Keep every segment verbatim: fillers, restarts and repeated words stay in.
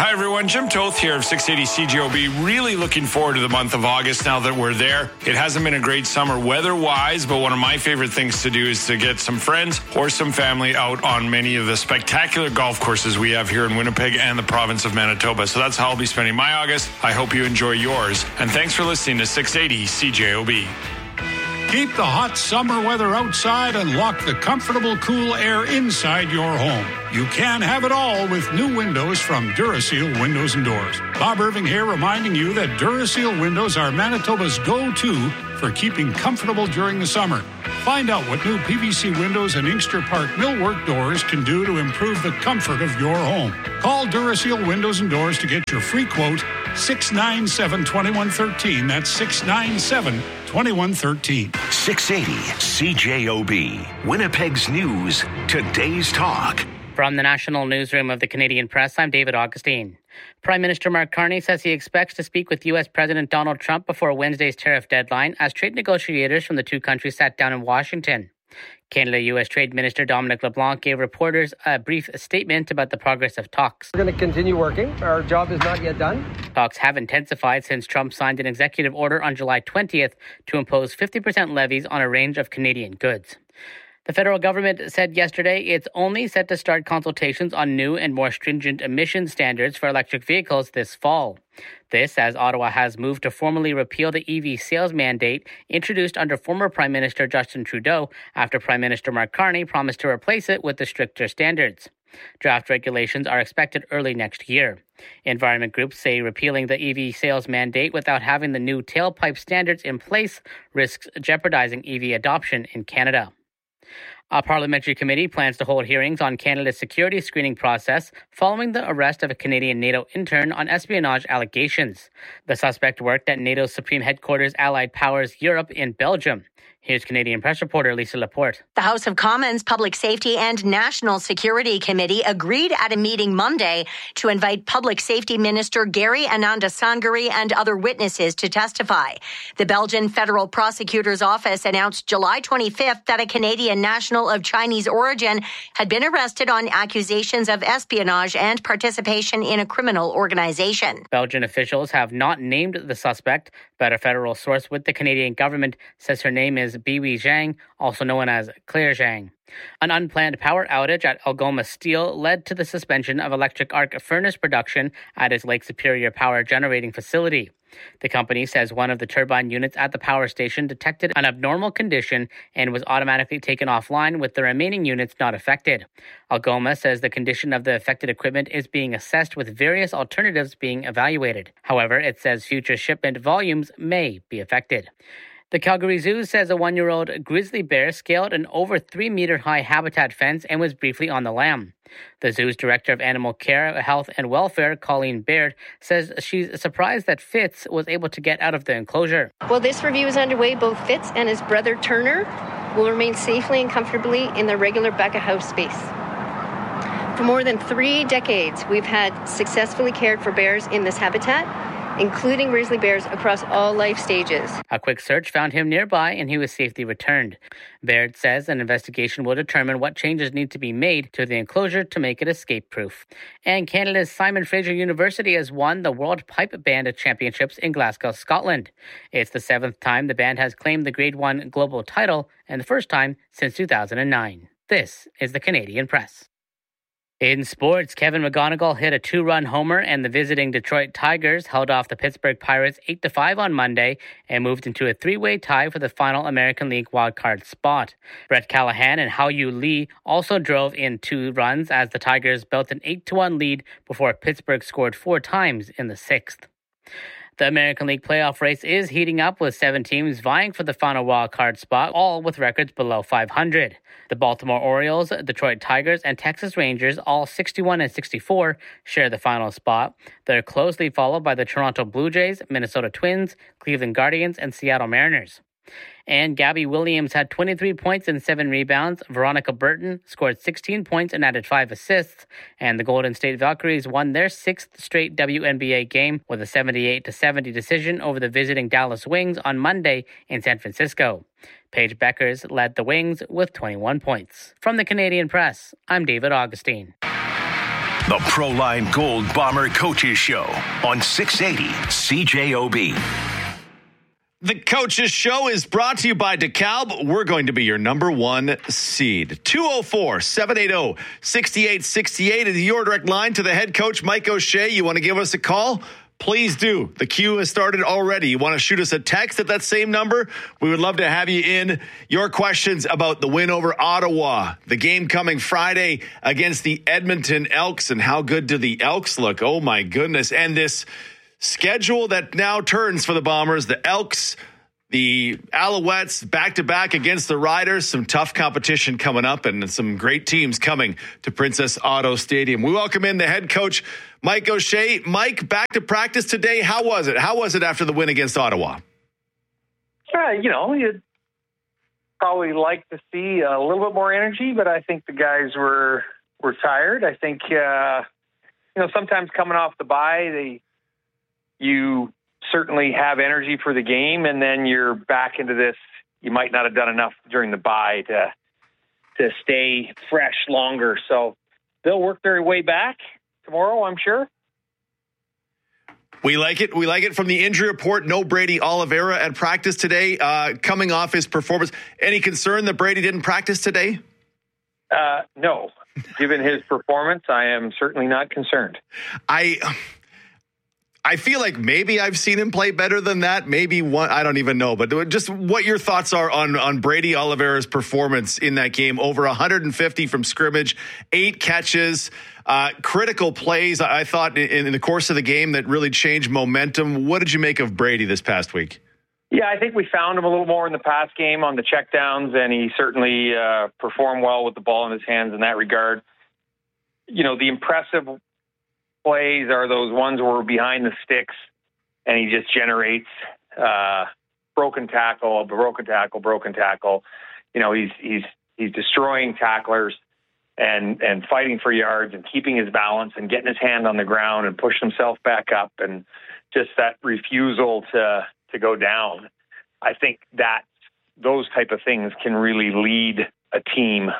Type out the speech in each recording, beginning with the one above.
Hi, everyone. Jim Toth here of six eighty C J O B. Really looking forward to the month of August now that we're there. It hasn't been a great summer weather-wise, but one of my favorite things to do is to get some friends or some family out on many of the spectacular golf courses we have here in Winnipeg and the province of Manitoba. So that's how I'll be spending my August. I hope you enjoy yours. And thanks for listening to six eighty C J O B. Keep the hot summer weather outside and lock the comfortable, cool air inside your home. You can have it all with new windows from Duraseal Windows and Doors. Bob Irving here reminding you that Duraseal windows are Manitoba's go-to for keeping comfortable during the summer. Find out what new P V C windows and Inkster Park millwork doors can do to improve the comfort of your home. Call Duraseal Windows and Doors to get your free quote, six nine seven, two one one three. That's six nine seven, two one one three. six eighty C J O B, Winnipeg's News, today's talk. From the National Newsroom of the Canadian Press, I'm David Augustine. Prime Minister Mark Carney says he expects to speak with U S President Donald Trump before Wednesday's tariff deadline as trade negotiators from the two countries sat down in Washington. Canada-U S Trade Minister Dominic LeBlanc gave reporters a brief statement about the progress of talks. We're going to continue working. Our job is not yet done. Talks have intensified since Trump signed an executive order on July twentieth to impose fifty percent levies on a range of Canadian goods. The federal government said yesterday it's only set to start consultations on new and more stringent emission standards for electric vehicles this fall. This as Ottawa has moved to formally repeal the E V sales mandate introduced under former Prime Minister Justin Trudeau after Prime Minister Mark Carney promised to replace it with the stricter standards. Draft regulations are expected early next year. Environment groups say repealing the E V sales mandate without having the new tailpipe standards in place risks jeopardizing E V adoption in Canada. A parliamentary committee plans to hold hearings on Canada's security screening process following the arrest of a Canadian NATO intern on espionage allegations. The suspect worked at NATO's Supreme Headquarters Allied Powers Europe in Belgium. Here's Canadian Press reporter Lisa Laporte. The House of Commons Public Safety and National Security Committee agreed at a meeting Monday to invite Public Safety Minister Gary Anandasangari and other witnesses to testify. The Belgian Federal Prosecutor's Office announced July twenty-fifth that a Canadian national of Chinese origin had been arrested on accusations of espionage and participation in a criminal organization. Belgian officials have not named the suspect, but a federal source with the Canadian government says her name is Biwi Zhang, also known as Claire Zhang. An unplanned power outage at Algoma Steel led to the suspension of electric arc furnace production at its Lake Superior power generating facility. The company says one of the turbine units at the power station detected an abnormal condition and was automatically taken offline, with the remaining units not affected. Algoma says the condition of the affected equipment is being assessed, with various alternatives being evaluated. However, it says future shipment volumes may be affected. The Calgary Zoo says a one-year-old grizzly bear scaled an over three-meter-high habitat fence and was briefly on the lam. The zoo's director of animal care, health, and welfare, Colleen Baird, says she's surprised that Fitz was able to get out of the enclosure. While this review is underway, both Fitz and his brother Turner will remain safely and comfortably in their regular back-of-house space. For more than three decades, we've had successfully cared for bears in this habitat, including grizzly bears across all life stages. A quick search found him nearby and he was safely returned. Baird says an investigation will determine what changes need to be made to the enclosure to make it escape-proof. And Canada's Simon Fraser University has won the World Pipe Band Championships in Glasgow, Scotland. It's the seventh time the band has claimed the Grade one global title and the first time since two thousand nine. This is the Canadian Press. In sports, Kevin McGonigal hit a two-run homer and the visiting Detroit Tigers held off the Pittsburgh Pirates eight to five on Monday and moved into a three-way tie for the final American League wildcard spot. Brett Callahan and Hao-Yu Lee also drove in two runs as the Tigers built an eight to one lead before Pittsburgh scored four times in the sixth. The American League playoff race is heating up with seven teams vying for the final wildcard spot, all with records below five hundred. The Baltimore Orioles, Detroit Tigers, and Texas Rangers, all sixty-one and sixty-four, share the final spot. They're closely followed by the Toronto Blue Jays, Minnesota Twins, Cleveland Guardians, and Seattle Mariners. And Gabby Williams had twenty-three points and seven rebounds. Veronica Burton scored sixteen points and added five assists. And the Golden State Valkyries won their sixth straight W N B A game with a seventy-eight to seventy decision over the visiting Dallas Wings on Monday in San Francisco. Paige Beckers led the Wings with twenty-one points. From the Canadian Press, I'm David Augustine. The Proline Gold Bomber Coaches Show on six eighty C J O B. The Coaches Show is brought to you by DeKalb. We're going to be your number one seed. two oh four, seven eight oh, six eight six eight is your direct line to the head coach, Mike O'Shea. You want to give us a call? Please do. The queue has started already. You want to shoot us a text at that same number? We would love to have you in. Your questions about the win over Ottawa, the game coming Friday against the Edmonton Elks, and how good do the Elks look? Oh, my goodness. And this schedule that now turns for the Bombers, the Elks, the Alouettes, back-to-back against the Riders. Some tough competition coming up and some great teams coming to Princess Auto Stadium. We welcome in the head coach, Mike O'Shea. Mike, back to practice today. How was it? How was it after the win against Ottawa? Uh, you know, you'd probably like to see a little bit more energy, but I think the guys were were tired. I think, uh, you know, sometimes coming off the bye, they you certainly have energy for the game, and then you're back into this. You might not have done enough during the bye to to stay fresh longer. So they'll work their way back tomorrow, I'm sure. We like it. We like it from the injury report. No Brady Oliveira at practice today, uh, coming off his performance. Any concern that Brady didn't practice today? Uh, no. Given his performance, I am certainly not concerned. I... I feel like maybe I've seen him play better than that. Maybe one, I don't even know. But just what your thoughts are on, on Brady Oliveira's performance in that game. Over one hundred fifty from scrimmage, eight catches, uh, critical plays, I thought, in, in the course of the game that really changed momentum. What did you make of Brady this past week? Yeah, I think we found him a little more in the pass game on the checkdowns, and he certainly uh, performed well with the ball in his hands in that regard. You know, the impressive plays are those ones where we're behind the sticks and he just generates uh, broken tackle, broken tackle, broken tackle. You know, he's he's he's destroying tacklers and and fighting for yards and keeping his balance and getting his hand on the ground and pushing himself back up, and just that refusal to to go down. I think that those type of things can really lead a team.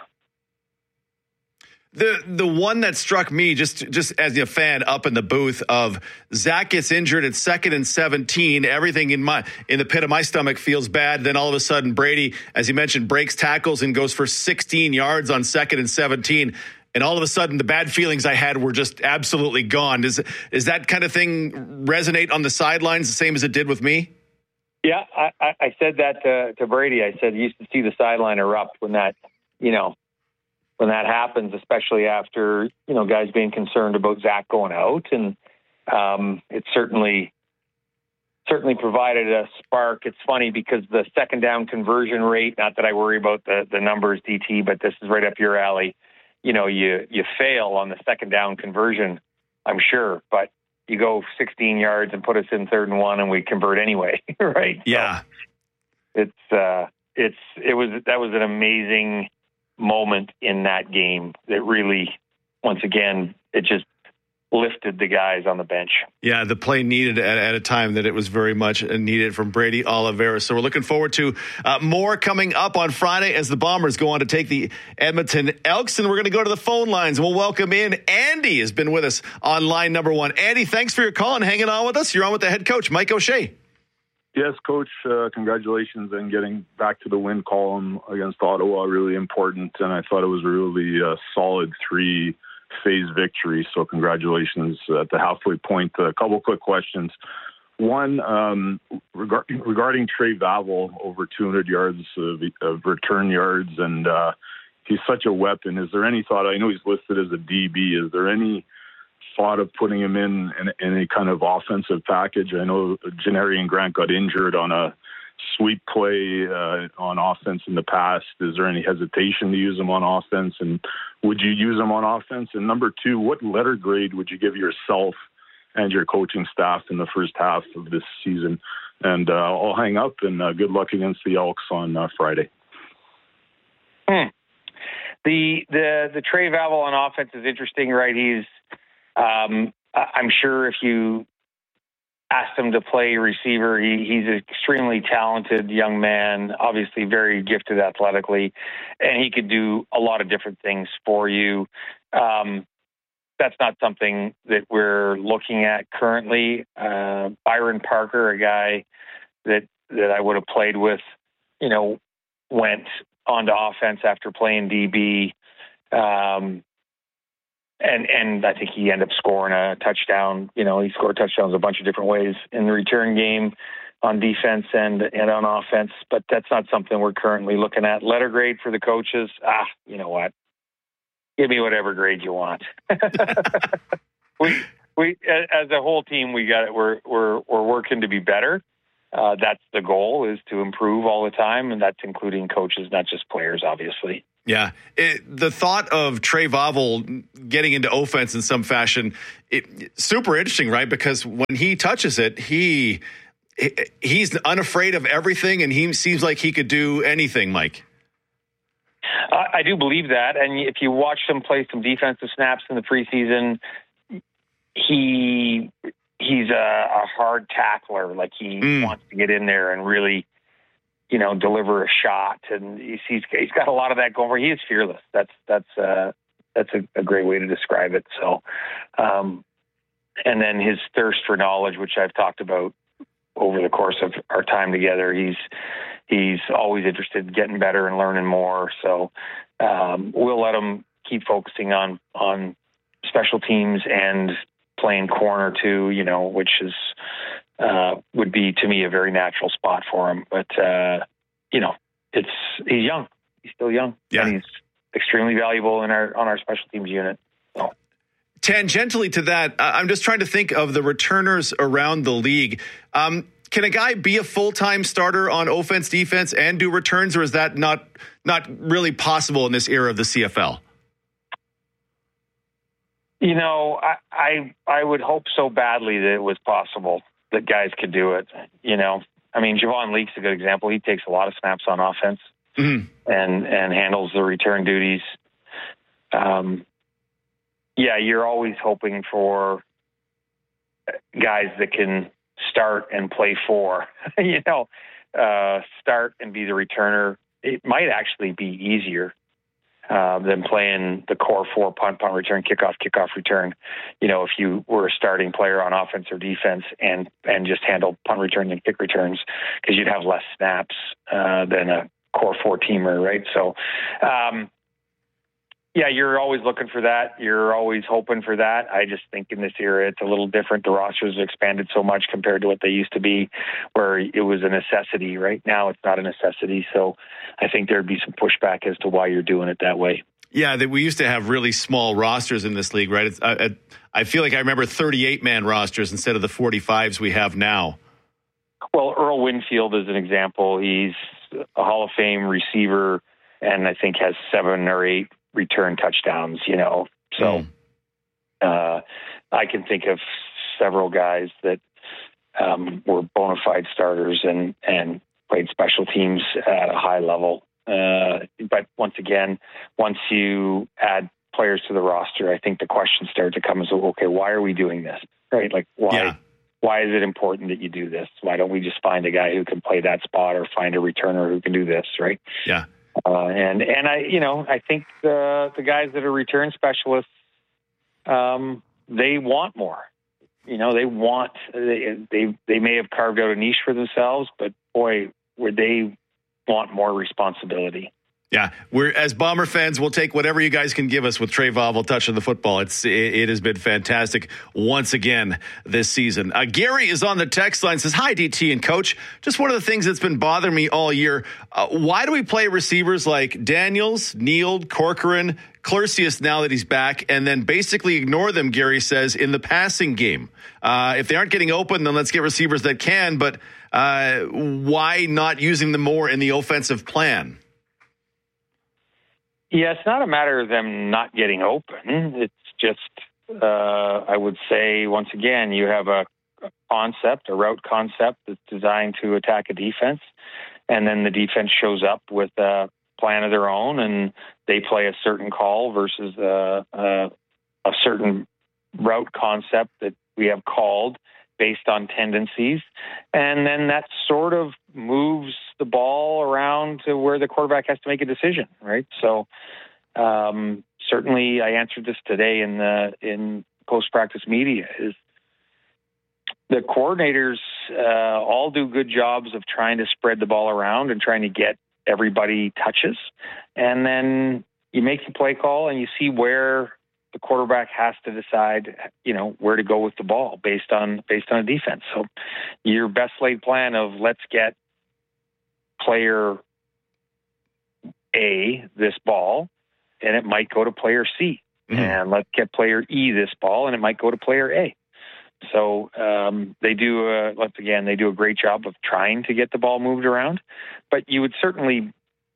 The the one that struck me, just just as a fan up in the booth, of Zach gets injured at second and seventeen. Everything in my in the pit of my stomach feels bad. Then all of a sudden, Brady, as you mentioned, breaks tackles and goes for sixteen yards on second and seventeen. And all of a sudden, the bad feelings I had were just absolutely gone. Does is that kind of thing resonate on the sidelines the same as it did with me? Yeah, I, I said that to, to Brady. I said, you used to see the sideline erupt when that, you know, when that happens, especially after, you know, guys being concerned about Zach going out. And um, it certainly, certainly provided a spark. It's funny because the second down conversion rate, not that I worry about the, the numbers, D T, but this is right up your alley. You know, you, you fail on the second down conversion, I'm sure, but you go sixteen yards and put us in third and one and we convert anyway. Right. Yeah. So it's, uh, it's, it was, that was an amazing moment in that game that really, once again, it just lifted the guys on the bench. Yeah, the play needed at, at a time that it was very much needed from Brady Oliveira. So we're looking forward to uh, more coming up on Friday as the Bombers go on to take the Edmonton Elks. And we're going to go to the phone lines. We'll welcome in Andy has been with us on line number one. Andy, thanks for your call and hanging on with us. You're on with the head coach, Mike O'Shea. Yes, Coach, uh, congratulations on getting back to the win column against Ottawa. Really important, and I thought it was a really uh, solid three-phase victory, so congratulations at the halfway point. A couple quick questions. One, um, regard- regarding Trey Vavel, over two hundred yards of, of return yards, and uh, he's such a weapon. Is there any thought, I know he's listed as a D B, is there any thought of putting him in, in in a kind of offensive package? I know Janarian Grant got injured on a sweep play uh, on offense in the past. Is there any hesitation to use him on offense? And would you use him on offense? And number two, what letter grade would you give yourself and your coaching staff in the first half of this season? And uh, I'll hang up, and uh, good luck against the Elks on uh, Friday. Hmm. The, the, the Trey Vavel on offense is interesting, right? He's, Um, I'm sure if you asked him to play receiver, he, he's an extremely talented young man, obviously very gifted athletically, and he could do a lot of different things for you. Um, that's not something that we're looking at currently. Uh, Byron Parker, a guy that that I would have played with, you know, went onto offense after playing D B. Um, and and I think he ended up scoring a touchdown. You know, he scored touchdowns a bunch of different ways in the return game, on defense and and on offense. But that's not something we're currently looking at. Letter grade for the coaches. Ah, you know what? Give me whatever grade you want. we we as a whole team, we got it. We're we're we're working to be better. Uh, that's the goal, is to improve all the time, and that's including coaches, not just players, obviously. Yeah. It, the thought of Trey Vavle getting into offense in some fashion, it, super interesting, right? Because when he touches it, he he's unafraid of everything, and he seems like he could do anything, Mike. Uh, I do believe that. And if you watch him play some defensive snaps in the preseason, he he's a, a hard tackler. Like, he mm. wants to get in there and really, you know, deliver a shot. And he's, he's, he's got a lot of that going for him. He is fearless. That's, that's, uh, that's a, a great way to describe it. So, um, and then his thirst for knowledge, which I've talked about over the course of our time together. He's, he's always interested in getting better and learning more. So, um, we'll let him keep focusing on, on special teams and playing corner too, you know, which is, uh, would be to me a very natural spot for him. But, uh, you know, it's, he's young, he's still young. Yeah. And he's extremely valuable in our, on our special teams unit. So. Tangentially to that, I'm just trying to think of the returners around the league. Um, can a guy be a full-time starter on offense, defense, and do returns, or is that not not really possible in this era of the C F L? You know, I, I I would hope so badly that it was possible that guys could do it. You know, I mean, Javon Leake's a good example. He takes a lot of snaps on offense mm-hmm. and and handles the return duties. Um, yeah, you're always hoping for guys that can start and play for, you know, uh, start and be the returner. It might actually be easier uh, than playing the core four, punt, punt, return, kickoff, kickoff, return. You know, if you were a starting player on offense or defense and, and just handle punt return and kick returns, because you'd have less snaps uh, than a core four teamer, right? So, um, yeah, you're always looking for that. You're always hoping for that. I just think in this era, it's a little different. The rosters have expanded so much compared to what they used to be, where it was a necessity. Right now, it's not a necessity. So I think there'd be some pushback as to why you're doing it that way. Yeah, that we used to have really small rosters in this league, right? It's, I, I feel like I remember thirty-eight man rosters instead of the forty-fives we have now. Well, Earl Winfield is an example. He's a Hall of Fame receiver, and I think has seven or eight return touchdowns, you know. So mm. uh, I can think of several guys that um, were bona fide starters and, and played special teams at a high level. Uh, but once again, once you add players to the roster, I think the questions start to come as, okay, why are we doing this? Right? Like, why? Yeah. Why is it important that you do this? Why don't we just find a guy who can play that spot, or find a returner who can do this, right? Yeah. Uh, and, and I, you know, I think the, the guys that are return specialists, um, they want more, you know, they want, they, they, they may have carved out a niche for themselves, but boy, where they want more responsibility. Yeah, we're as Bomber fans, we'll take whatever you guys can give us with Trey Vavle touching the football. It's it, it has been fantastic once again this season. Uh, Gary is on the text line, says, "Hi, D T and Coach. Just one of the things that's been bothering me all year. Uh, why do we play receivers like Daniels, Neal, Corcoran, Clercius now that he's back, and then basically ignore them?" Gary says, in the passing game. Uh, if they aren't getting open, then let's get receivers that can. But uh, why not using them more in the offensive plan? Yeah, it's not a matter of them not getting open. It's just, uh, I would say, once again, you have a concept, a route concept that's designed to attack a defense, and then the defense shows up with a plan of their own, and they play a certain call versus a, a, a certain route concept that we have called based on tendencies. And then that sort of moves the ball around to where the quarterback has to make a decision, right? So um, certainly I answered this today in the in post-practice media, is the coordinators uh, all do good jobs of trying to spread the ball around and trying to get everybody touches. And then you make the play call and you see where the quarterback has to decide, you know, where to go with the ball based on based on a defense. So your best laid plan of let's get player A this ball, and it might go to player C. Mm-hmm. And let's get player E this ball, and it might go to player A. So um, they do, uh, once again, they do a great job of trying to get the ball moved around. But you would certainly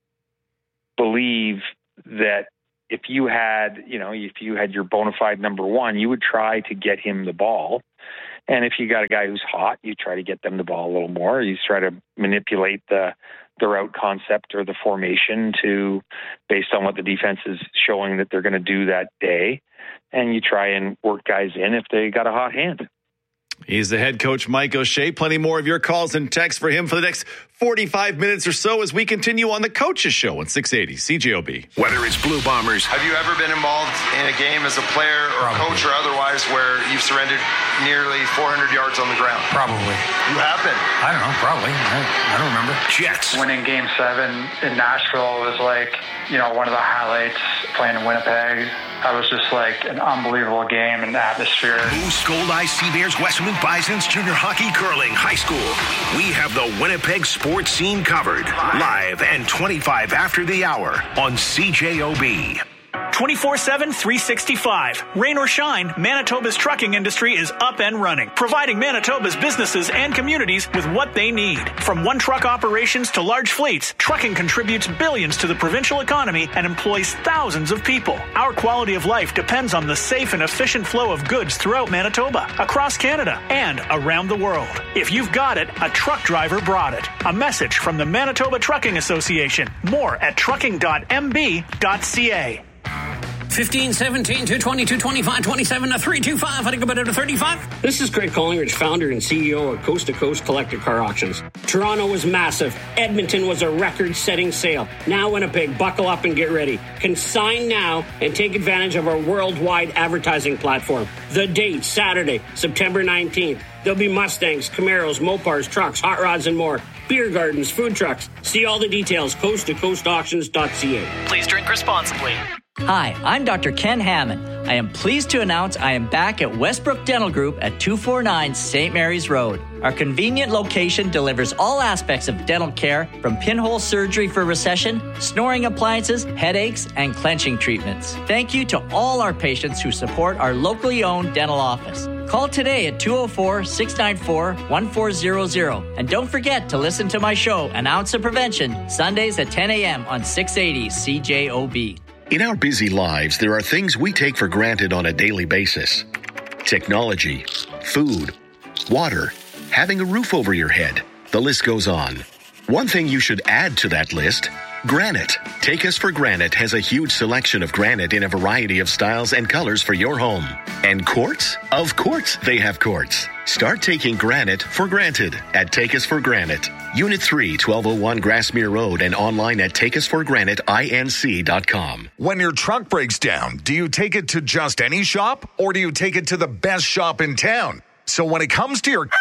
believe that if you had, you know, if you had your bona fide number one, you would try to get him the ball. And if you got a guy who's hot, you try to get them the ball a little more. You try to manipulate the the route concept or the formation to based on what the defense is showing that they're going to do that day. And you try and work guys in if they got a hot hand. He's the head coach, Mike O'Shea. Plenty more of your calls and texts for him for the next forty-five minutes or so as we continue on the Coaches Show on six eighty C J O B. Whether it's Blue Bombers. Have you ever been involved in a game as a player or Probably. coach or otherwise where you've surrendered nearly four hundred yards on the ground? Probably. You have been? I don't know. Probably. I, I don't remember. Jets. Winning game seven in Nashville was like, you know, one of the highlights playing in Winnipeg. That was just like an unbelievable game and atmosphere. Moose, Gold-Eye, Seabears, Westwood Bisons, junior hockey, curling, high school. We have the Winnipeg sports scene covered. Live and twenty-five after the hour on C J O B. twenty-four seven, three sixty-five. Rain or shine, Manitoba's trucking industry is up and running, providing Manitoba's businesses and communities with what they need. From one-truck operations to large fleets, trucking contributes billions to the provincial economy and employs thousands of people. Our quality of life depends on the safe and efficient flow of goods throughout Manitoba, across Canada, and around the world. If you've got it, a truck driver brought it. A message from the Manitoba Trucking Association. More at trucking dot m b dot c a. fifteen, seventeen, two twenty, two twenty-five, twenty-seven, three twenty-five. I think about it at thirty-five. This is Greg Collingridge, founder and C E O of Coast to Coast Collector Car Auctions. Toronto was massive. Edmonton was a record-setting sale. Now Winnipeg, buckle up and get ready. Consign now and take advantage of our worldwide advertising platform. The date, Saturday, September nineteenth. There'll be Mustangs, Camaros, Mopars, trucks, hot rods, and more. Beer gardens, food trucks. See all the details, coast to coast auctions dot c a. Please drink responsibly. Hi, I'm Doctor Ken Hammond. I am pleased to announce I am back at Westbrook Dental Group at two forty-nine Saint Mary's Road. Our convenient location delivers all aspects of dental care, from pinhole surgery for recession, snoring appliances, headaches, and clenching treatments. Thank you to all our patients who support our locally owned dental office. Call today at two oh four, six nine four, one four zero zero. And don't forget to listen to my show, An Ounce of Prevention, Sundays at ten a.m. on six eighty C J O B. In our busy lives, there are things we take for granted on a daily basis. Technology, food, water, having a roof over your head. The list goes on. One thing you should add to that list: granite. Take Us for Granite has a huge selection of granite in a variety of styles and colors for your home. And quartz? Of course they have quartz. Start taking granite for granted at Take Us for Granite. Unit three, twelve oh one Grassmere Road, and online at take us for granite inc dot com. When your truck breaks down, do you take it to just any shop, or do you take it to the best shop in town? So when it comes to your...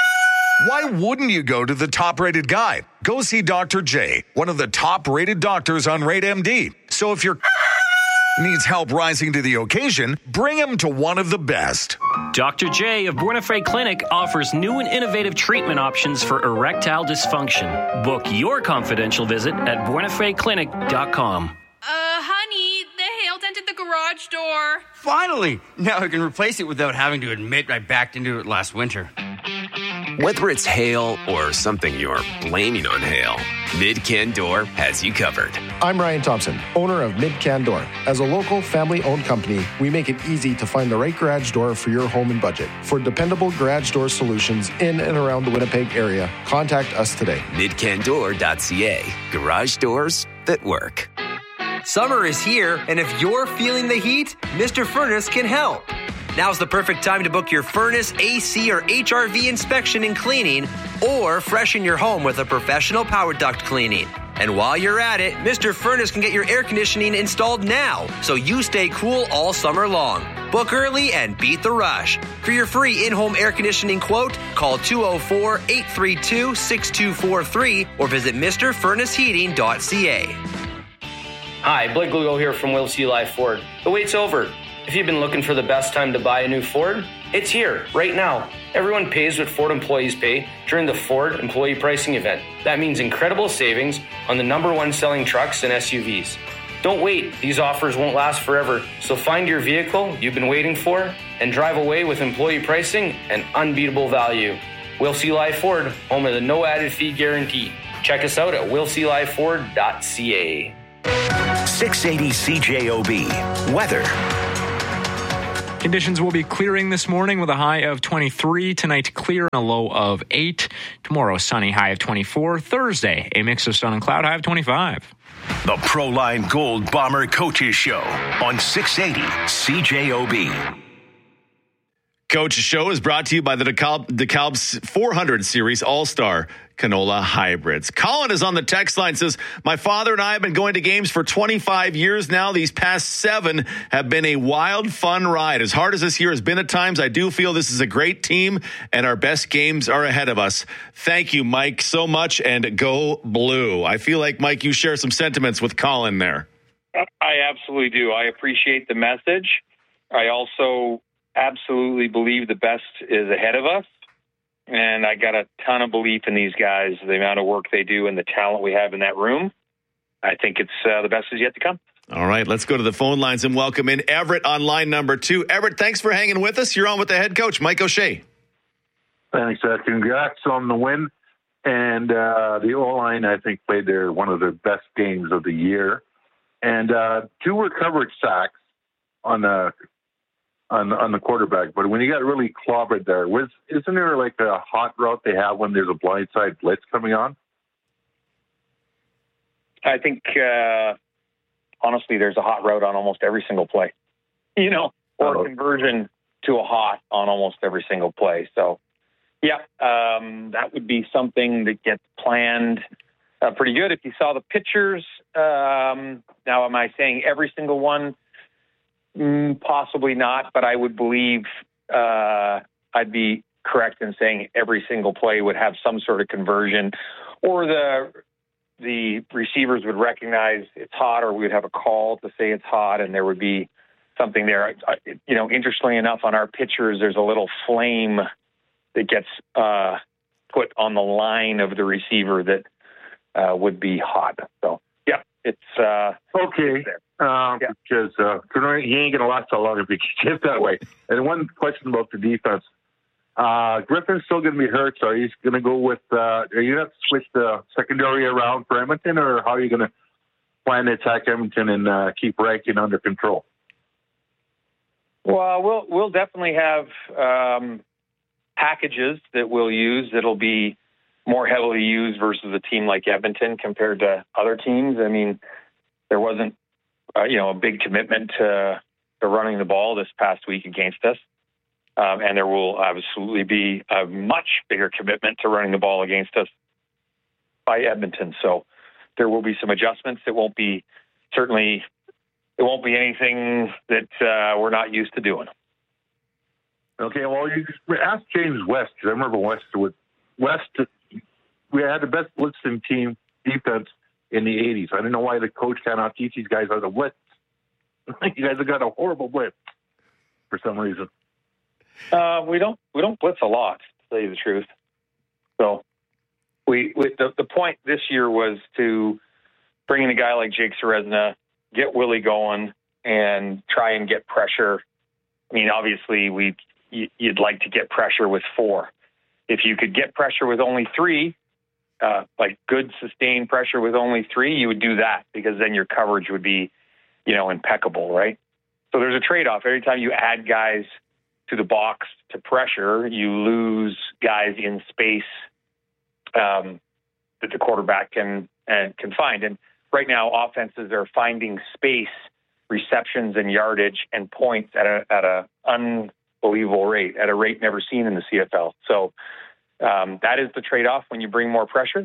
why wouldn't you go to the top-rated guy? Go see Doctor J, one of the top-rated doctors on Rate M D. So if your needs help rising to the occasion, bring him to one of the best. Doctor J of Buena Clinic offers new and innovative treatment options for erectile dysfunction. Book your confidential visit at buena fe clinic dot com. Uh, honey, the hail dented the garage door. Finally! Now I can replace it without having to admit I backed into it last winter. Whether it's hail or something you're blaming on hail, Mid-Can Door has you covered. I'm Ryan Thompson, owner of Mid-Can Door. As a local family-owned company, we make it easy to find the right garage door for your home and budget. For dependable garage door solutions in and around the Winnipeg area, contact us today. mid can door dot c a. Garage doors that work. Summer is here, and if you're feeling the heat, Mister Furnace can help. Now's the perfect time to book your furnace, A C, or H R V inspection and cleaning, or freshen your home with a professional power duct cleaning. And while you're at it, Mister Furnace can get your air conditioning installed now, so you stay cool all summer long. Book early and beat the rush. For your free in-home air conditioning quote, call two oh four, eight three two, six two four three or visit Mr Furnace Heating dot C A. Hi, Blake Lugo here from Will C. Live Ford. The wait's over. If you've been looking for the best time to buy a new Ford, it's here, right now. Everyone pays what Ford employees pay during the Ford Employee Pricing Event. That means incredible savings on the number one selling trucks and S U Vs. Don't wait. These offers won't last forever. So find your vehicle you've been waiting for and drive away with employee pricing and unbeatable value. Will C. Live Ford, home of the no added fee guarantee. Check us out at will c live ford dot c a. six eighty C J O B. Weather. Conditions will be clearing this morning with a high of twenty-three. Tonight, clear and a low of eight. Tomorrow, sunny, high of twenty-four. Thursday, a mix of sun and cloud, high of twenty-five. The Proline Gold Bomber Coaches Show on six eighty C J O B. Coach's Show is brought to you by the DeKalb, DeKalb four hundred Series All-Star Canola Hybrids. Colin is on the text line, says, my father and I have been going to games for twenty-five years now. These past seven have been a wild, fun ride. As hard as this year has been at times, I do feel this is a great team and our best games are ahead of us. Thank you, Mike, so much, and go blue. I feel like, Mike, you share some sentiments with Colin there. I absolutely do. I appreciate the message. I also absolutely believe the best is ahead of us. And I got a ton of belief in these guys, the amount of work they do and the talent we have in that room. I think it's uh, the best is yet to come. All right, let's go to the phone lines and welcome in Everett on line number two. Everett, thanks for hanging with us. You're on with the head coach, Mike O'Shea. Thanks. Uh, congrats on the win. And uh, the O-line, I think, played their one of their best games of the year. And uh, two recovered sacks on the On, on the quarterback, but when you got really clobbered there, was isn't there like a hot route they have when there's a blindside blitz coming on? I think, uh, honestly, there's a hot route on almost every single play, you know, or a conversion to a hot on almost every single play. So, yeah, um, that would be something that gets planned uh, pretty good. If you saw the pictures, um, now am I saying every single one? Mm, possibly not, but I would believe uh, I'd be correct in saying every single play would have some sort of conversion, or the the receivers would recognize it's hot, or we would have a call to say it's hot, and there would be something there. I, you know, interestingly enough, on our pictures, there's a little flame that gets uh, put on the line of the receiver that uh, would be hot. So, yeah, it's uh, okay. It's there. Um, yeah. Because uh, he ain't going to last so long if he keeps that way. And one question about the defense. Uh, Griffin's still going to be hurt, so are you going to go with, uh, are you going to switch the secondary around for Edmonton, or how are you going to plan to attack Edmonton and uh, keep Rankin under control? Well, we'll, we'll definitely have um, packages that we'll use that'll be more heavily used versus a team like Edmonton compared to other teams. I mean, there wasn't, Uh, you know, a big commitment to, to running the ball this past week against us. Um, and there will absolutely be a much bigger commitment to running the ball against us by Edmonton. So there will be some adjustments. It won't be, certainly, it won't be anything that uh, we're not used to doing. Okay, well, you ask James West, because I remember West, with West, we had the best blitzing team defense in the eighties. I don't know why the coach cannot teach these guys how to blitz. You guys have got a horrible blitz for some reason. Uh, we don't we don't blitz a lot, to tell you the truth. So we, we the, the point this year was to bring in a guy like Jake Serezna, get Willie going, and try and get pressure. I mean, obviously, we you'd like to get pressure with four. If you could get pressure with only three, Uh, like good sustained pressure with only three, you would do that, because then your coverage would be, you know, impeccable, right? So there's a trade-off. Every time you add guys to the box to pressure, you lose guys in space um, that the quarterback can and can find. And right now, offenses are finding space, receptions, and yardage and points at a at a unbelievable rate, at a rate never seen in the C F L. So. Um, that is the trade-off when you bring more pressure.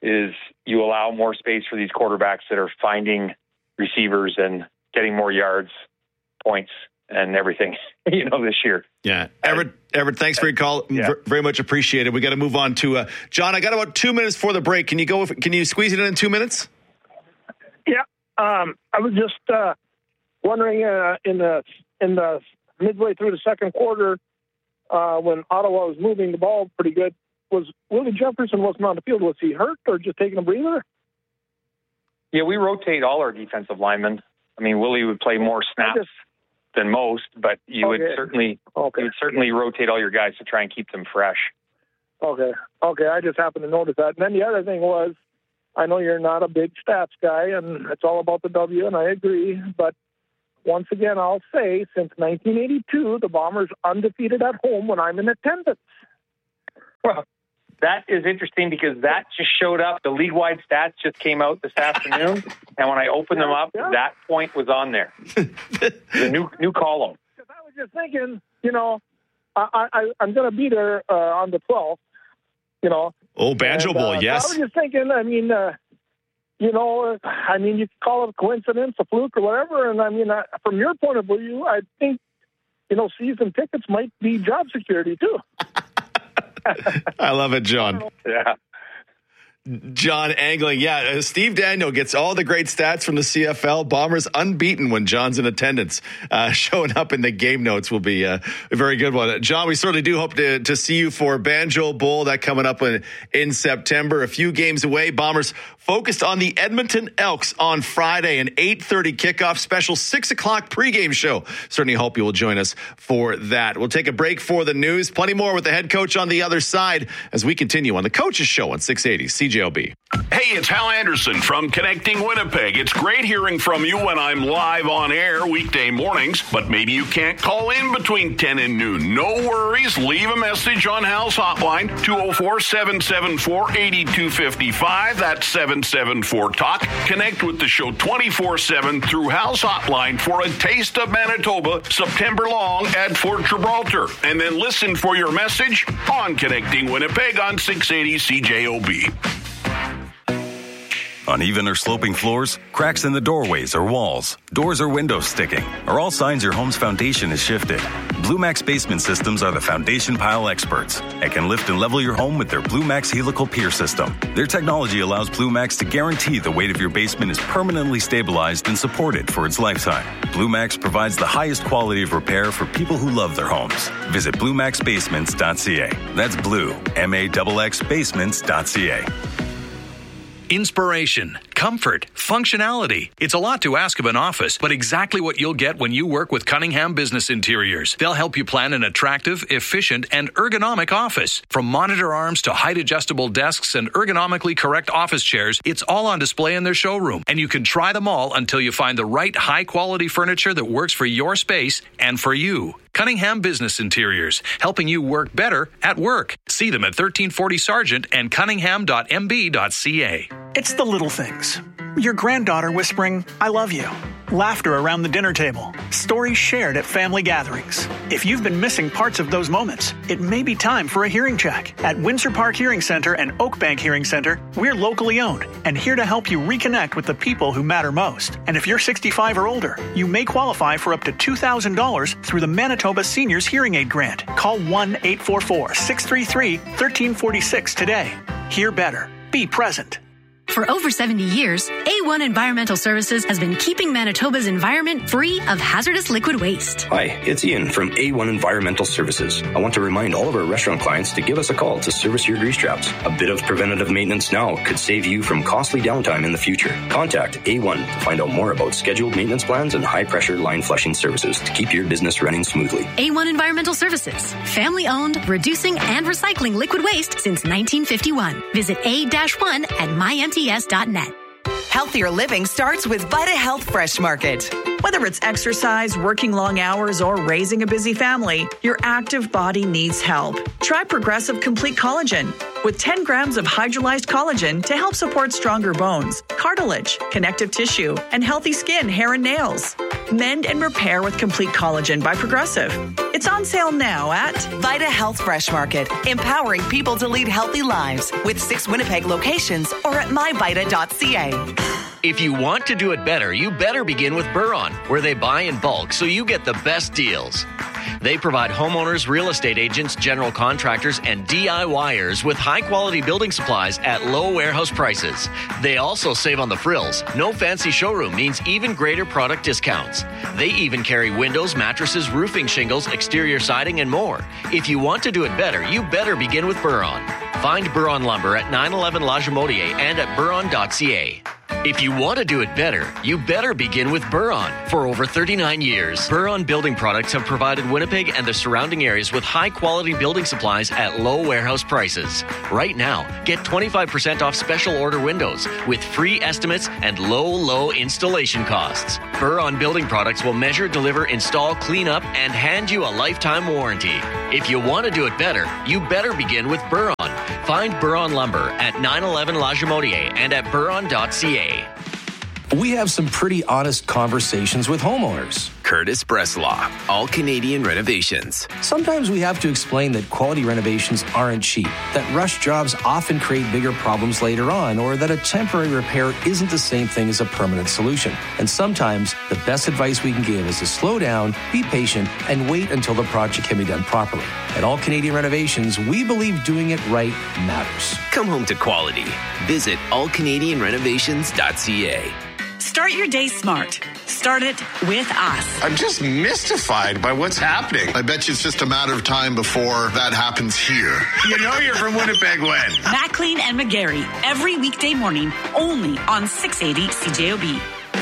is you allow more space for these quarterbacks that are finding receivers and getting more yards, points, and everything, you know, this year. Yeah. Everett, Everett, thanks for your call. Yeah. Very much appreciated. We got to move on to uh, John. I got about two minutes for the break. Can you go? Can you squeeze it in in two minutes? Yeah. Um, I was just uh, wondering uh, in the in the midway through the second quarter uh, when Ottawa was moving the ball pretty good, was Willie Jefferson wasn't on the field. Was he hurt or just taking a breather? Yeah, we rotate all our defensive linemen. I mean, Willie would play more snaps just, than most, but you okay. would certainly okay. you would certainly rotate all your guys to try and keep them fresh. Okay. Okay, I just happened to notice that. And then the other thing was, I know you're not a big stats guy, and it's all about the W, and I agree. But once again, I'll say, since nineteen eighty-two, the Bombers undefeated at home when I'm in attendance. Well, that is interesting because that just showed up. The league-wide stats just came out this afternoon, and when I opened them up, yeah. that point was on there. The new new column. Because I was just thinking, you know, I, I, I'm going to be there uh, on the twelfth, you know. Oh, Banjo and, Bowl, uh, yes. So I was just thinking, I mean, uh, you know, I mean, you could call it a coincidence, a fluke, or whatever. And I mean, uh, from your point of view, I think, you know, season tickets might be job security too. I love it, John. Yeah. John Angling. Yeah, uh, Steve Daniel gets all the great stats from the C F L. Bombers unbeaten when John's in attendance. Uh, showing up in the game notes will be uh, a very good one. John, we certainly do hope to, to see you for Banjo Bowl. That coming up in, in September. A few games away. Bombers focused on the Edmonton Elks on Friday, an eight thirty kickoff special, six o'clock pregame show. Certainly hope you will join us for that. We'll take a break for the news. Plenty more with the head coach on the other side as we continue on the Coach's Show on six eighty C J O B. Hey, it's Hal Anderson from Connecting Winnipeg. It's great hearing from you when I'm live on air weekday mornings, but maybe you can't call in between ten and noon. No worries. Leave a message on Hal's hotline, two oh four, seven seven four, eight two five five. That's seven seven four talk. Connect with the show twenty-four seven through Hal's hotline for a taste of Manitoba September long at Fort Gibraltar. And then listen for your message on Connecting Winnipeg on six eighty C J O B. Uneven or sloping floors, cracks in the doorways or walls, doors or windows sticking are all signs your home's foundation is shifted. BlueMax Basement Systems are the foundation pile experts and can lift and level your home with their BlueMax Helical Pier System. Their technology allows BlueMax to guarantee the weight of your basement is permanently stabilized and supported for its lifetime. BlueMax provides the highest quality of repair for people who love their homes. Visit blue max basements dot c a. That's blue, M A X X basements dot c a. Inspiration, comfort, functionality. It's a lot to ask of an office, but exactly what you'll get when you work with Cunningham Business Interiors. They'll help you plan an attractive, efficient, and ergonomic office. From monitor arms to height-adjustable desks and ergonomically correct office chairs, it's all on display in their showroom, and you can try them all until you find the right high-quality furniture that works for your space and for you. Cunningham Business Interiors, helping you work better at work. See them at thirteen forty Sargent and cunningham dot m b dot c a. It's the little things. Your granddaughter whispering, "I love you." Laughter around the dinner table. Stories shared at family gatherings. If you've been missing parts of those moments, it may be time for a hearing check. At Windsor Park Hearing Center and Oakbank Hearing Center, we're locally owned and here to help you reconnect with the people who matter most. And if you're sixty-five or older, you may qualify for up to two thousand dollars through the Manitoba Seniors Hearing Aid Grant. Call one eight four four, six three three, one three four six today. Hear better. Be present. For over seventy years, A one Environmental Services has been keeping Manitoba's environment free of hazardous liquid waste. Hi, it's Ian from A one Environmental Services. I want to remind all of our restaurant clients to give us a call to service your grease traps. A bit of preventative maintenance now could save you from costly downtime in the future. Contact A one to find out more about scheduled maintenance plans and high-pressure line flushing services to keep your business running smoothly. A one Environmental Services, family-owned, reducing and recycling liquid waste since nineteen fifty-one. Visit A one at my n t s dot net. Healthier living starts with Vita Health Fresh Market. Whether it's exercise, working long hours, or raising a busy family, your active body needs help. Try Progressive Complete Collagen. with ten grams of hydrolyzed collagen to help support stronger bones, cartilage, connective tissue, and healthy skin, hair, and nails. Mend and repair with Complete Collagen by Progressive. It's on sale now at Vita Health Fresh Market, empowering people to lead healthy lives with six Winnipeg locations or at my vita dot c a. If you want to do it better, you better begin with Buron, where they buy in bulk so you get the best deals. They provide homeowners, real estate agents, general contractors, and DIYers with high-quality building supplies at low warehouse prices. They also save on the frills. No fancy showroom means even greater product discounts. They even carry windows, mattresses, roofing shingles, exterior siding, and more. If you want to do it better, you better begin with Buron. Find Buron Lumber at nine eleven La Jamodier and at buron dot c a. If you want to do it better, you better begin with Buron. For over thirty-nine years, Buron Building Products have provided Winnipeg and the surrounding areas with high-quality building supplies at low warehouse prices. Right now, get twenty-five percent off special order windows with free estimates and low, low installation costs. Buron Building Products will measure, deliver, install, clean up, and hand you a lifetime warranty. If you want to do it better, you better begin with Buron. Find Buron Lumber at nine eleven La Jamodier and at buron dot c a. We have some pretty honest conversations with homeowners. Curtis Breslaw, All Canadian Renovations. Sometimes we have to explain that quality renovations aren't cheap, that rush jobs often create bigger problems later on, or that a temporary repair isn't the same thing as a permanent solution. And sometimes the best advice we can give is to slow down, be patient, and wait until the project can be done properly. At All Canadian Renovations, we believe doing it right matters. Come home to quality. Visit all canadian renovations dot c a. Start your day smart. Start it with us. I'm just mystified by what's happening. I bet you it's just a matter of time before that happens here. You know you're from Winnipeg when? Maclean and McGarry, every weekday morning, only on six eighty C J O B.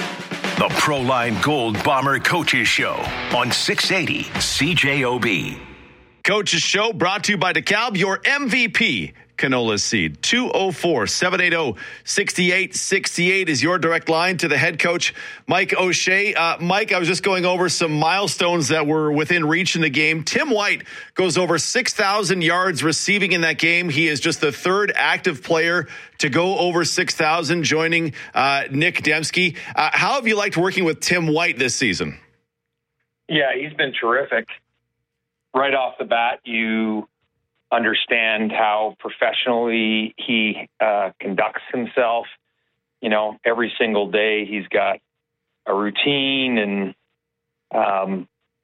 The Proline Gold Bomber Coaches Show on six eighty C J O B. Coaches Show brought to you by DeKalb, your M V P canola seed. two oh four, seven eight oh, six eight six eight is your direct line to the head coach, Mike O'Shea. Uh, Mike, I was just going over some milestones that were within reach in the game. Tim White goes over six thousand yards receiving in that game. He is just the third active player to go over six thousand, joining uh, Nick Dembski. Uh, how have you liked working with Tim White this season? Yeah, he's been terrific. Right off the bat, you understand how professionally he uh, conducts himself. You know, every single day he's got a routine and, um,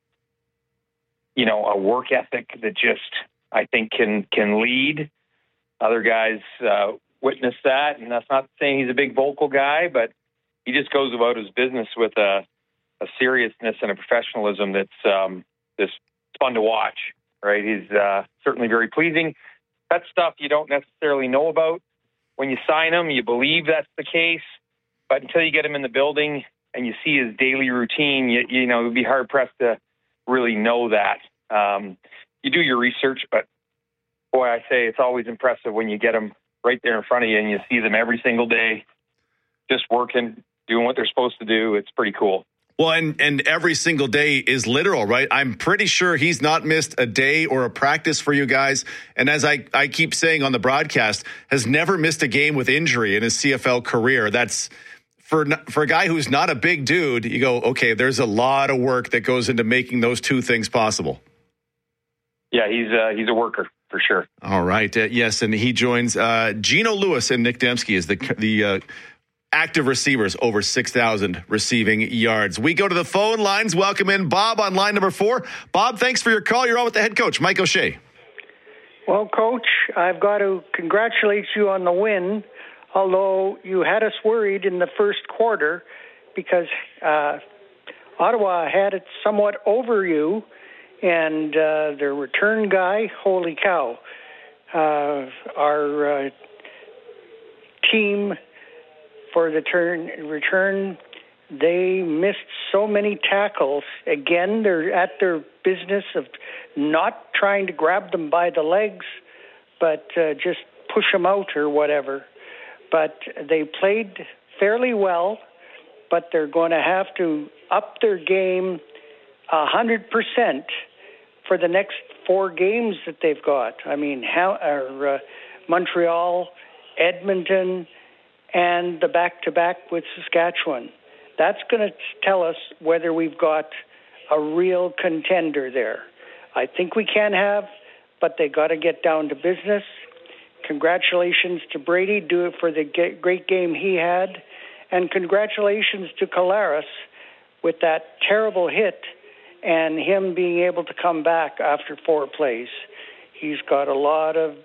you know, a work ethic that just, I think, can can lead. Other guys uh, witness that, and that's not saying he's a big vocal guy, but he just goes about his business with a, a seriousness and a professionalism that's um, just fun to watch. Right, he's uh, certainly very pleasing. That's stuff you don't necessarily know about when you sign him. You believe that's the case, but until you get him in the building and you see his daily routine, you, you know, it would be hard pressed to really know that. Um, you do your research, but boy, I say it's always impressive when you get them right there in front of you and you see them every single day, just working, doing what they're supposed to do. It's pretty cool. Well, and, and every single day is literal, right? I'm pretty sure he's not missed a day or a practice for you guys. And as I, I keep saying on the broadcast, has never missed a game with injury in his C F L career. That's for, for a guy who's not a big dude. You go, okay, there's a lot of work that goes into making those two things possible. Yeah, he's uh, he's a worker for sure. All right. Uh, yes. And he joins uh, Gino Lewis and Nick Dembski as the, the, uh, active receivers over six thousand receiving yards. We go to the phone lines. Welcome in Bob on line number four. Bob, thanks for your call. You're on with the head coach, Mike O'Shea. Well, Coach, I've got to congratulate you on the win, although you had us worried in the first quarter because uh, Ottawa had it somewhat over you, and uh, their return guy, holy cow, uh, our uh, team for the turn return, they missed so many tackles. Again, they're at their business of not trying to grab them by the legs, but uh, just push them out or whatever. But they played fairly well, but they're going to have to up their game one hundred percent for the next four games that they've got. I mean, how, or, uh, Montreal, Edmonton, and the back-to-back with Saskatchewan. That's going to tell us whether we've got a real contender there. I think we can have, but they got to get down to business. Congratulations to Brady, do it for the great game he had, and congratulations to Collaros with that terrible hit and him being able to come back after four plays. He's got a lot of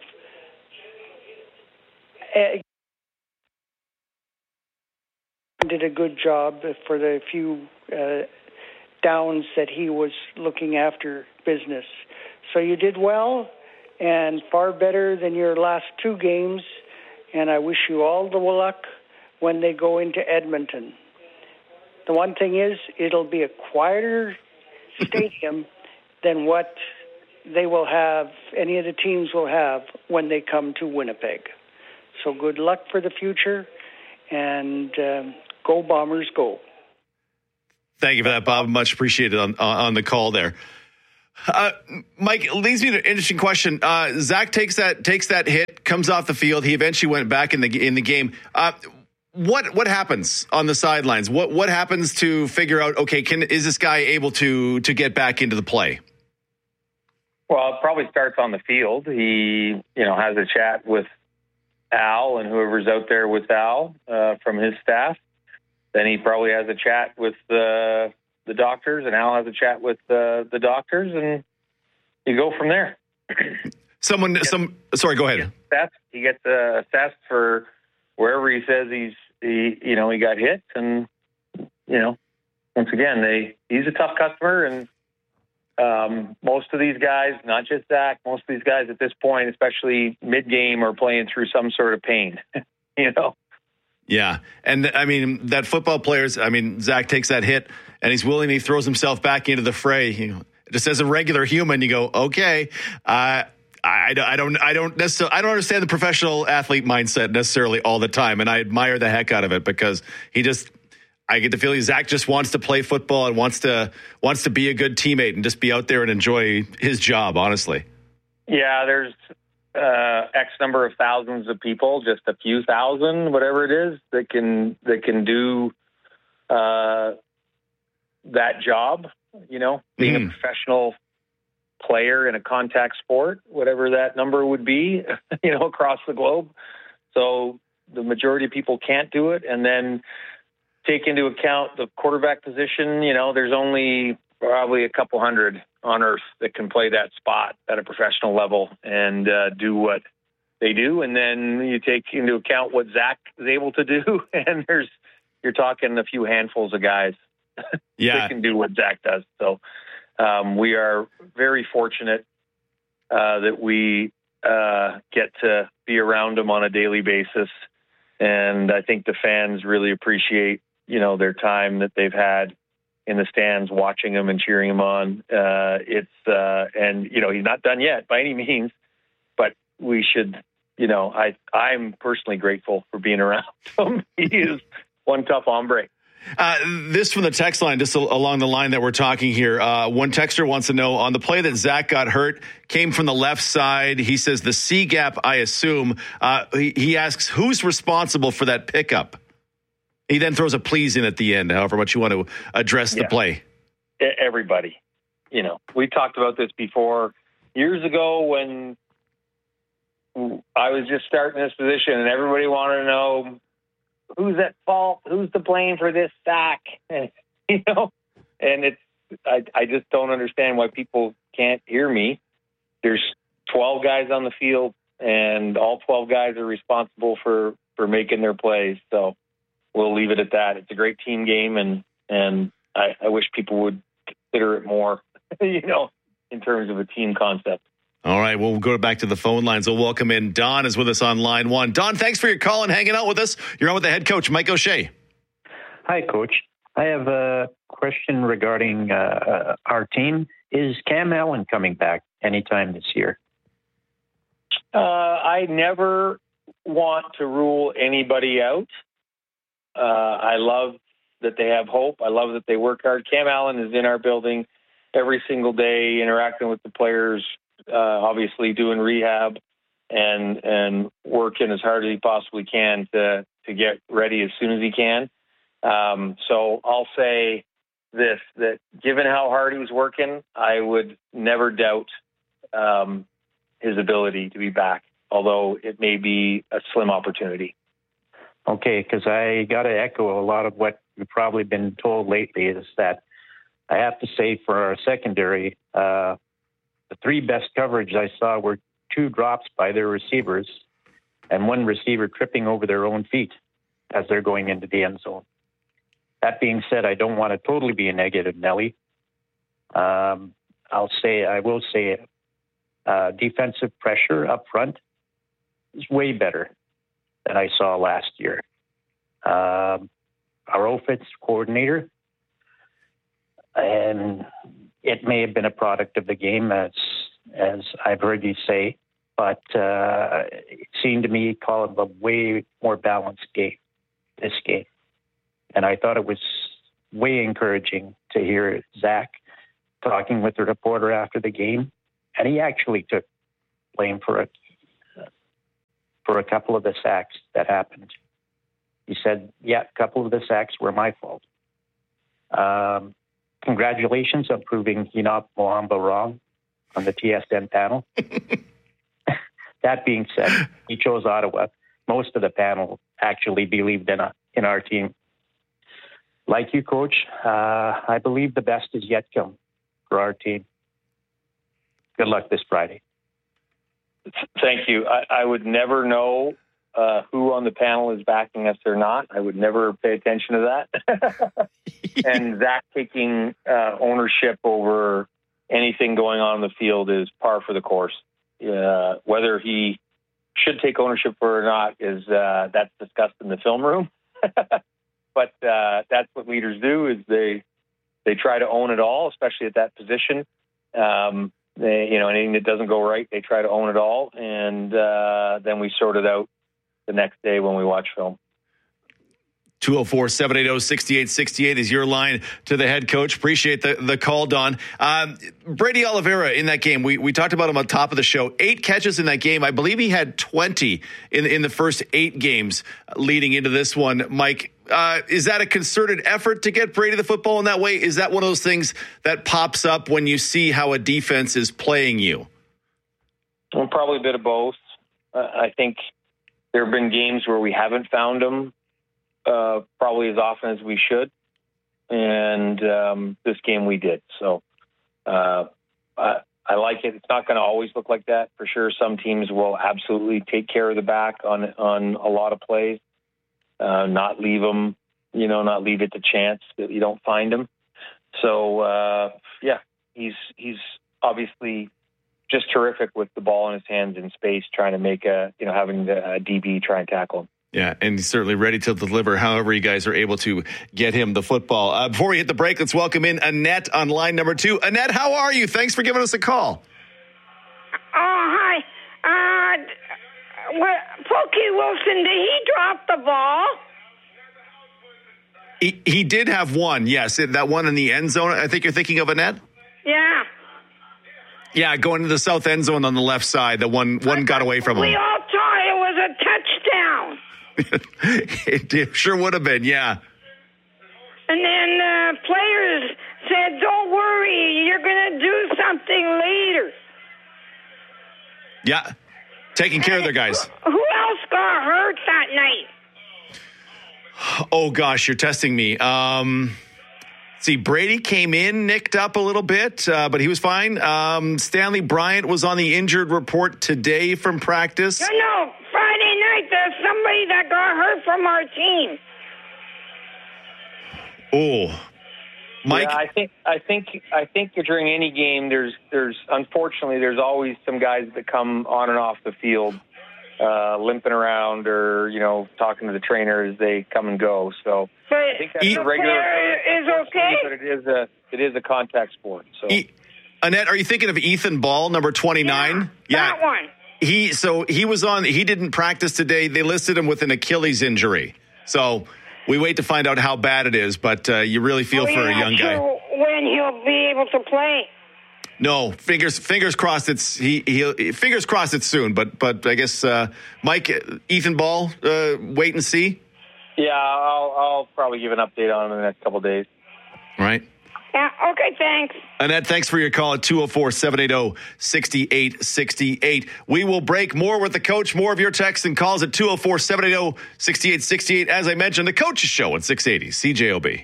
did a good job for the few uh, downs that he was looking after business. So you did well and far better than your last two games, and I wish you all the luck when they go into Edmonton. The one thing is, it'll be a quieter stadium than what they will have, any of the teams will have when they come to Winnipeg. So good luck for the future, and um, go Bombers, go. Thank you for that, Bob. Much appreciated on on the call there. Uh, Mike, it leads me to an interesting question. Uh, Zach takes that takes that hit, comes off the field. He eventually went back in the in the game. Uh, what what happens on the sidelines? What what happens to figure out? Okay, can is this guy able to to get back into the play? Well, it probably starts on the field. He you know has a chat with Al and whoever's out there with Al uh, from his staff. Then he probably has a chat with the the doctors, and Al has a chat with uh, the doctors, and you go from there. Someone, gets, some, sorry, go ahead. He gets assessed, he gets uh, assessed for wherever he says he's, he, you know, he got hit, and you know, once again, they he's a tough customer, and um, most of these guys, not just Zach, most of these guys at this point, especially mid-game, are playing through some sort of pain, you know. Yeah. And I mean, that football players, I mean, Zach takes that hit and he's willing, he throws himself back into the fray. You know, just as a regular human, you go, okay, uh, I, I don't, I don't necessarily, I don't understand the professional athlete mindset necessarily all the time. And I admire the heck out of it because he just, I get the feeling Zach just wants to play football and wants to, wants to be a good teammate and just be out there and enjoy his job, honestly. Yeah. There's, uh, X number of thousands of people, just a few thousand, whatever it is, that can, that can do, uh, that job, you know, being mm. a professional player in a contact sport, whatever that number would be, you know, across the globe. So the majority of people can't do it. And then take into account the quarterback position, you know, there's only probably a couple hundred on earth that can play that spot at a professional level and uh, do what they do. And then you take into account what Zach is able to do. And there's, you're talking a few handfuls of guys yeah. that can do what Zach does. So um, we are very fortunate uh, that we uh, get to be around him on a daily basis. And I think the fans really appreciate, you know, their time that they've had in the stands, watching him and cheering him on. Uh, it's, uh, and, you know, he's not done yet by any means, but we should, you know, I, I'm personally grateful for being around him. He is one tough hombre. Uh, this from the text line, just along the line that we're talking here. Uh, one texter wants to know, on the play that Zach got hurt, came from the left side. He says the C gap, I assume. Uh, he, he asks, who's responsible for that pickup? He then throws a please in at the end, however much you want to address yeah. the play. Everybody. You know, we talked about this before. Years ago when I was just starting this position and everybody wanted to know, who's at fault? Who's to blame for this sack? And, you know, and it's, I, I just don't understand why people can't hear me. There's twelve guys on the field and all twelve guys are responsible for, for making their plays. So we'll leave it at that. It's a great team game, and, and I, I wish people would consider it more, you know, in terms of a team concept. All right, well, we'll go back to the phone lines. We'll welcome in Don is with us on line one. Don, thanks for your call and hanging out with us. You're on with the head coach, Mike O'Shea. Hi, Coach. I have a question regarding uh, our team. Is Cam Allen coming back anytime this year? Uh, I never want to rule anybody out. Uh, I love that they have hope. I love that they work hard. Cam Allen is in our building every single day, interacting with the players, uh, obviously doing rehab. and and working as hard as he possibly can to to get ready as soon as he can. Um, so I'll say this, that given how hard he's working, I would never doubt um, his ability to be back, although it may be a slim opportunity. Okay, because I got to echo a lot of what you've probably been told lately is that I have to say for our secondary, uh, the three best coverage I saw were two drops by their receivers and one receiver tripping over their own feet as they're going into the end zone. That being said, I don't want to totally be a negative, Nelly. Um, I'll say, I will say, uh, defensive pressure up front is way better than I saw last year. Um, our offense coordinator, and it may have been a product of the game, as as I've heard you say, but uh, it seemed to me call it a way more balanced game, this game. And I thought it was way encouraging to hear Zach talking with the reporter after the game, and he actually took blame for a for a couple of the sacks that happened. He said, "Yeah, a couple of the sacks were my fault." Um, congratulations on proving Hinault Mohamba wrong on the T S N panel. That being said, he chose Ottawa. Most of the panel actually believed in a, in our team. Like you, Coach, uh, I believe the best is yet to come for our team. Good luck this Friday. Thank you. I, I would never know uh, who on the panel is backing us or not. I would never pay attention to that. And Zach taking uh, ownership over anything going on in the field is par for the course. Uh, whether he should take ownership for it or not is uh, that's discussed in the film room. But uh, that's what leaders do, is they they try to own it all, especially at that position. Um, they, you know, anything that doesn't go right, they try to own it all, and uh, then we sort it out the next day when we watch film. two oh four, seven eight oh, six eight six eight is your line to the head coach. Appreciate the, the call, Don. Um, Brady Oliveira in that game, we, we talked about him on top of the show. Eight catches in that game. I believe he had twenty in, in the first eight games leading into this one. Mike, uh, is that a concerted effort to get Brady the football in that way? Is that one of those things that pops up when you see how a defense is playing you? Well, probably a bit of both. Uh, I think there have been games where we haven't found him Uh, probably as often as we should, and um, this game we did. So uh, I, I like it. It's not going to always look like that for sure. Some teams will absolutely take care of the back on on a lot of plays, uh, not leave them, you know, not leave it to chance that you don't find him. So uh, yeah, he's he's obviously just terrific with the ball in his hands in space, trying to make a you know having the a D B try and tackle him. Yeah, and he's certainly ready to deliver however you guys are able to get him the football. Uh, before we hit the break, let's welcome in Annette on line number two. Annette, how are you? Thanks for giving us a call. Oh, hi. Uh, what, Pokey Wilson, did he drop the ball? He, he did have one, yes. That one in the end zone, I think you're thinking of, Annette? Yeah. Yeah, going to the south end zone on the left side. The one, one got away from him. We all thought it was a touchdown. It sure would have been, yeah. And then uh, players said, don't worry, you're going to do something later. Yeah, taking care of their guys. Who else got hurt that night? Oh, gosh, you're testing me. Um, see, Brady came in, nicked up a little bit, uh, but he was fine. Um, Stanley Bryant was on the injured report today from practice. No, no, Friday night there's somebody that got hurt from our team. Oh, Mike. Yeah, I think I think I think during any game, there's there's unfortunately there's always some guys that come on and off the field, uh, limping around or you know talking to the trainer as they come and go. So but I think that's the a regular player is okay, but it is a it is a contact sport. So E- Annette, are you thinking of Ethan Ball, number twenty-nine? Yeah, that one. He so he was on. He didn't practice today. They listed him with an Achilles injury. So we wait to find out how bad it is. But uh, you really feel Are for you a not young sure guy. when he'll be able to play? No, fingers fingers crossed. It's he. he fingers crossed it's soon. But but I guess uh, Mike, Ethan Ball, uh, wait and see. Yeah, I'll I'll probably give an update on it in the next couple of days. Right. Yeah, okay, thanks. Annette, thanks for your call at two oh four, seven eight oh, six eight six eight. We will break more with the coach. More of your texts and calls at two oh four, seven eight oh, six eight six eight. As I mentioned, the Coach's Show at six eighty C J O B.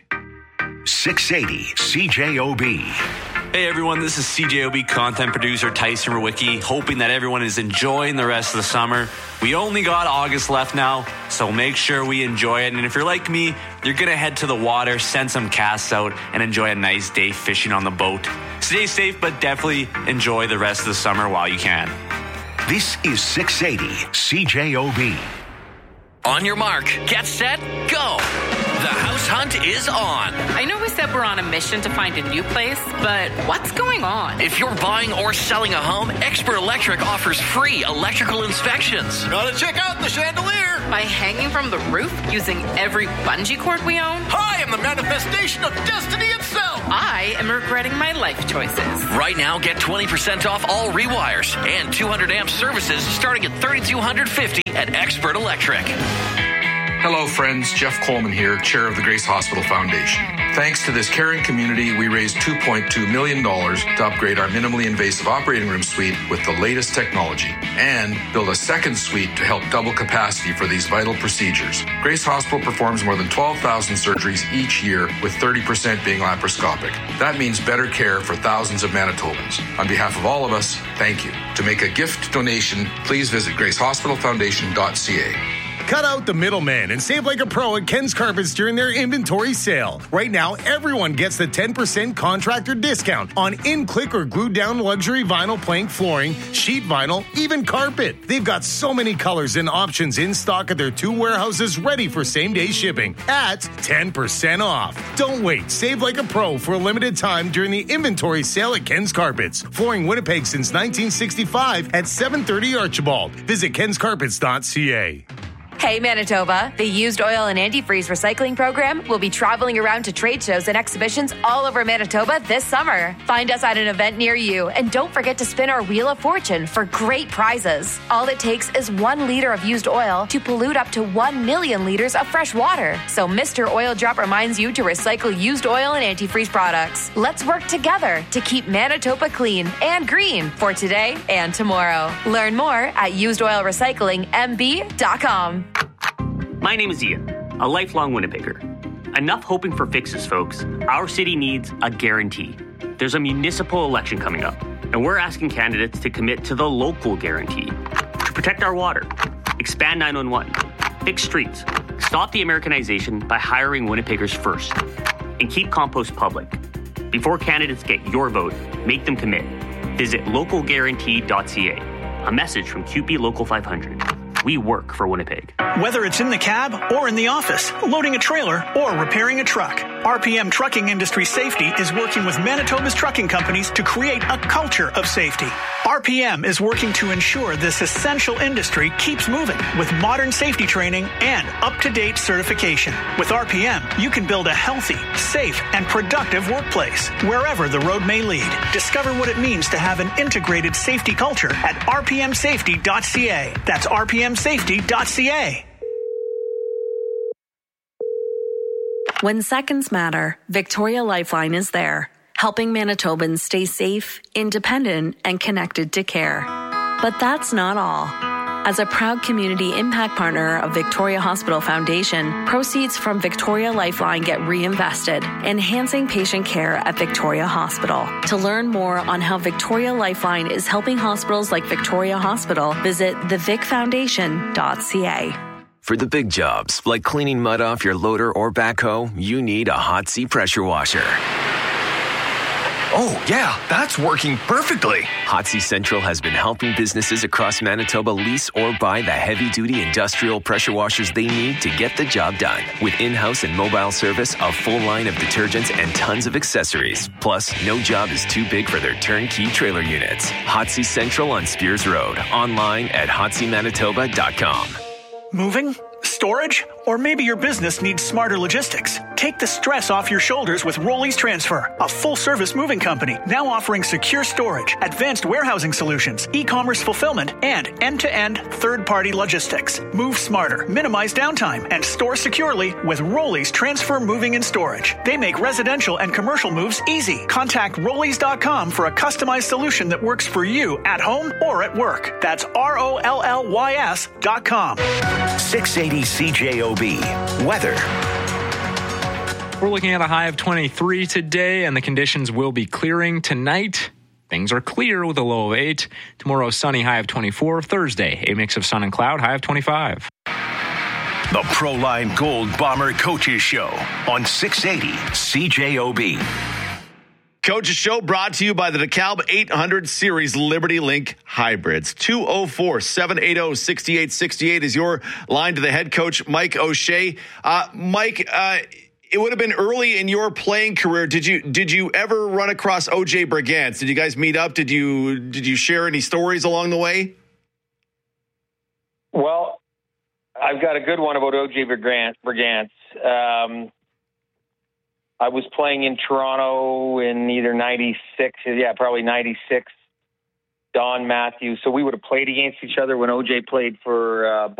six eighty C J O B. Hey everyone, this is C J O B content producer Tyson Rewicki, hoping that everyone is enjoying the rest of the summer. We only got August left now, so make sure we enjoy it. And if you're like me, you're going to head to the water, send some casts out, and enjoy a nice day fishing on the boat. Stay safe, but definitely enjoy the rest of the summer while you can. This is six eighty C J O B. On your mark, get set, go! The house hunt is on. I know we said we're on a mission to find a new place, but what's going on? If you're buying or selling a home, Expert Electric offers free electrical inspections. Gotta check out the chandelier. By hanging from the roof using every bungee cord we own? I am the manifestation of destiny itself. I am regretting my life choices. Right now, get twenty percent off all rewires and two hundred amp services starting at three thousand two hundred fifty dollars at Expert Electric. Hello, friends. Jeff Coleman here, chair of the Grace Hospital Foundation. Thanks to this caring community, we raised two point two million dollars to upgrade our minimally invasive operating room suite with the latest technology and build a second suite to help double capacity for these vital procedures. Grace Hospital performs more than twelve thousand surgeries each year, with thirty percent being laparoscopic. That means better care for thousands of Manitobans. On behalf of all of us, thank you. To make a gift donation, please visit grace hospital foundation dot c a. Cut out the middleman and save like a pro at Ken's Carpets during their inventory sale. Right now, everyone gets the ten percent contractor discount on in-click or glued-down luxury vinyl plank flooring, sheet vinyl, even carpet. They've got so many colors and options in stock at their two warehouses ready for same-day shipping at ten percent off. Don't wait. Save like a pro for a limited time during the inventory sale at Ken's Carpets. Flooring Winnipeg since nineteen sixty-five at seven thirty Archibald. Visit kens carpets dot c a. Hey Manitoba, the Used Oil and Antifreeze Recycling Program will be traveling around to trade shows and exhibitions all over Manitoba this summer. Find us at an event near you, and don't forget to spin our Wheel of Fortune for great prizes. All it takes is one liter of used oil to pollute up to one million liters of fresh water. So Mister Oil Drop reminds you to recycle used oil and antifreeze products. Let's work together to keep Manitoba clean and green for today and tomorrow. Learn more at used oil recycling m b dot com. My name is Ian, a lifelong Winnipegger. Enough hoping for fixes, folks. Our city needs a guarantee. There's a municipal election coming up, and we're asking candidates to commit to the local guarantee. To protect our water, expand nine one one, fix streets, stop the Americanization by hiring Winnipeggers first, and keep compost public. Before candidates get your vote, make them commit. Visit local guarantee dot c a. A message from C U P E Local five hundred. We work for Winnipeg. Whether it's in the cab or in the office, loading a trailer or repairing a truck, R P M Trucking Industry Safety is working with Manitoba's trucking companies to create a culture of safety. R P M is working to ensure this essential industry keeps moving with modern safety training and up-to-date certification. With R P M, you can build a healthy, safe, and productive workplace wherever the road may lead. Discover what it means to have an integrated safety culture at r p m safety dot c a. That's r p m safety dot c a. When seconds matter, Victoria Lifeline is there, helping Manitobans stay safe, independent, and connected to care. But that's not all. As a proud community impact partner of Victoria Hospital Foundation, proceeds from Victoria Lifeline get reinvested, enhancing patient care at Victoria Hospital. To learn more on how Victoria Lifeline is helping hospitals like Victoria Hospital, visit the vic foundation dot c a. For the big jobs, like cleaning mud off your loader or backhoe, you need a Hot Sea pressure washer. Oh, yeah, that's working perfectly. Hot Sea Central has been helping businesses across Manitoba lease or buy the heavy-duty industrial pressure washers they need to get the job done. With in-house and mobile service, a full line of detergents, and tons of accessories. Plus, no job is too big for their turnkey trailer units. Hot Sea Central on Spears Road. Online at hot sea manitoba dot com. Moving? Storage? Or maybe your business needs smarter logistics. Take the stress off your shoulders with Rollies Transfer, a full-service moving company now offering secure storage, advanced warehousing solutions, e-commerce fulfillment, and end-to-end third-party logistics. Move smarter, minimize downtime, and store securely with Rollies Transfer Moving and Storage. They make residential and commercial moves easy. Contact Rollies dot com for a customized solution that works for you at home or at work. That's R O L L Y S dot com. six eighty C J O B. Weather. We're looking at a high of twenty-three today, and the conditions will be clearing tonight. Things are clear with a low of eight. Tomorrow, sunny, high of twenty-four. Thursday, a mix of sun and cloud, high of twenty-five. The Proline Gold Bomber Coaches Show on six eighty C J O B. Coach's Show brought to you by the DeKalb eight hundred Series Liberty Link Hybrids. two oh four, seven eight oh, six eight six eight is your line to the head coach, Mike O'Shea. Uh, Mike, uh, it would have been early in your playing career. Did you did you ever run across O J Brigance? Did you guys meet up? Did you did you share any stories along the way? Well, I've got a good one about O J Brigance. Um, I was playing in Toronto in either ninety-six, yeah, probably ninety-six. Don Matthews. So we would have played against each other when O J played for uh,